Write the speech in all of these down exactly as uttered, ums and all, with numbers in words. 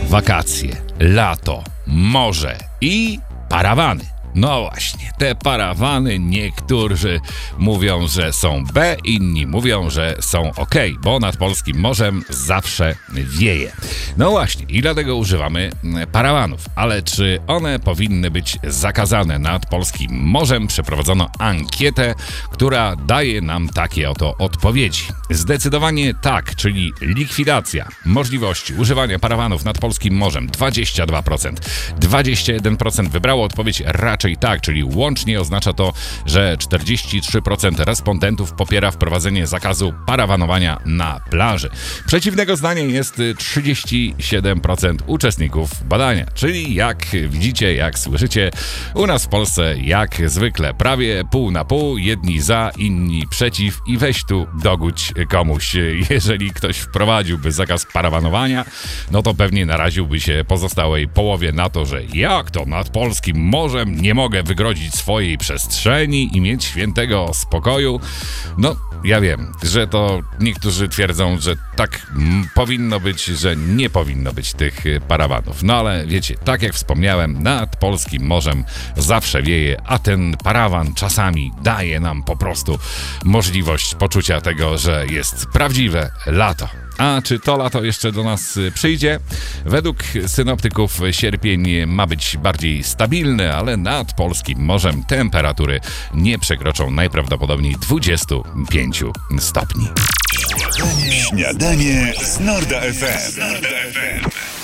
wakacje, lato, morze i parawany. No właśnie, te parawany niektórzy mówią, że są B, inni mówią, że są OK, bo nad polskim morzem zawsze wieje. No właśnie, i dlatego używamy parawanów. Ale czy one powinny być zakazane nad polskim morzem? Przeprowadzono ankietę, która daje nam takie oto odpowiedzi. Zdecydowanie tak, czyli likwidacja możliwości używania parawanów nad polskim morzem dwadzieścia dwa procent. dwadzieścia jeden procent wybrało odpowiedź raczej tak, czyli łącznie oznacza to, że czterdzieści trzy procent respondentów popiera wprowadzenie zakazu parawanowania na plaży. Przeciwnego zdania jest trzydzieści siedem procent uczestników badania, czyli jak widzicie, jak słyszycie, u nas w Polsce jak zwykle prawie pół na pół, jedni za, inni przeciw i weź tu dogódź komuś. Jeżeli ktoś wprowadziłby zakaz parawanowania, no to pewnie naraziłby się pozostałej połowie na to, że jak to nad polskim morzem nie mogę wygrodzić swojej przestrzeni i mieć świętego spokoju. No, ja wiem, że to niektórzy twierdzą, że tak m, powinno być, że nie powinno być tych parawanów. No ale wiecie, tak jak wspomniałem, nad polskim morzem zawsze wieje, a ten parawan czasami daje nam po prostu możliwość poczucia tego, że jest prawdziwe lato. A czy to lato jeszcze do nas przyjdzie? Według synoptyków sierpień ma być bardziej stabilny, ale nad polskim morzem temperatury nie przekroczą najprawdopodobniej dwudziestu pięciu stopni. Śniadanie, Śniadanie z Norda F M.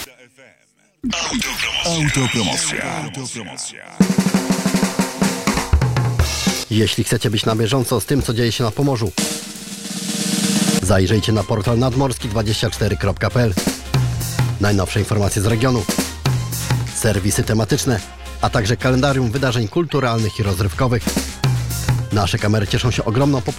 Autopromocja. Autopromocja. Jeśli chcecie być na bieżąco z tym, co dzieje się na Pomorzu, zajrzyjcie na portal nadmorski dwadzieścia cztery kropka p l. Najnowsze informacje z regionu, serwisy tematyczne, a także kalendarium wydarzeń kulturalnych i rozrywkowych. Nasze kamery cieszą się ogromną popularnością